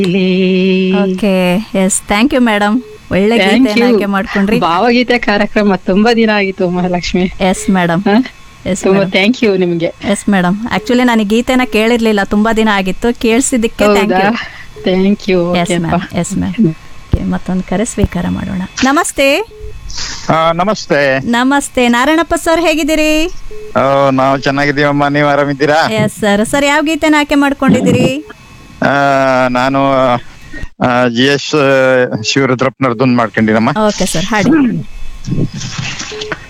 ಇಲ್ಲಿ okay yes thank you madam. ಒಳ್ಳೆ Thank Gita you. ಆಯ್ಕೆ ಮಾಡ್ಕೊಂಡ್ರಿ. ಭಾವಗೀತೆ ಕಾರ್ಯಕ್ರಮ ತುಂಬಾ ದಿನ ಆಗಿತ್ತು ಮಹಾಲಕ್ಷ್ಮಿ. Yes madam. ಎಸ್ ತುಂಬಾ ಮೇಡಮ್. ಥ್ಯಾಂಕ್ ಯು ನಿಮ್ಗೆ. Yes madam. ಆಕ್ಚುಲಿ ನಾನು ಗೀತೆನ ಕೇಳಿರ್ಲಿಲ್ಲ, ತುಂಬಾ ದಿನ ಆಗಿತ್ತು. ಕೇಳಿಸಿದ್ದಕ್ಕೆ ಥ್ಯಾಂಕ್ ಹೌದಾ, you. Thank you. Yes ma'am. Yes ma'am. ಮತ್ತೊಂದು ಕರೆ ಸ್ವೀಕಾರ ಮಾಡೋಣ. ನಮಸ್ತೆ. ನಮಸ್ತೆ. ನಮಸ್ತೆ ನಾರಾಯಣಪ್ಪ ಸರ್, ಹೇಗಿದ್ದೀರಿ? ನಾವು ಚೆನ್ನಾಗಿದ್ದೀವಮ್ಮ, ನೀವು ಆರಾಮಿದ್ದೀರಾ? Yes sir. ಸರ್ ಯಾವ ಗೀತೆನ ಆಯ್ಕೆ ಮಾಡ್ಕೊಂಡಿದ್ದೀರಿ? ನಾನು GS ಶಿವರುದ್ರಪ್ಪನವ್ರದ್ದೊಂದು ಮಾಡ್ಕೊಂಡಿರಮ್ಮ. ಓಕೆ ಸರ್, ಹಾಡಿ.